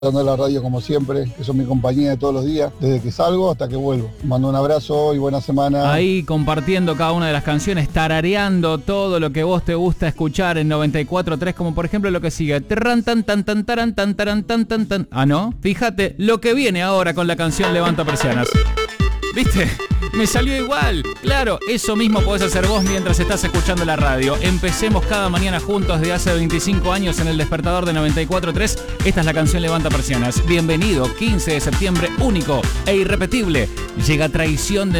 Dando la radio como siempre, que son mi compañía de todos los días, desde que salgo hasta que vuelvo. Mando un abrazo y buena semana. Ahí compartiendo cada una de las canciones, tarareando todo lo que vos te gusta escuchar en 94.3, como por ejemplo lo que sigue. Tarran, tan, tan, tan, taran, tan, taran, tan, tan, tan. Ah, ¿no? Fíjate lo que viene ahora con la canción Levanta Persianas. ¿Viste? Me salió igual. Claro, eso mismo podés hacer vos mientras estás escuchando la radio. Empecemos cada mañana juntos de hace 25 años en el despertador de 94.3. Esta es la canción Levanta Persianas. Bienvenido, 15 de septiembre, único e irrepetible. Llega Traición de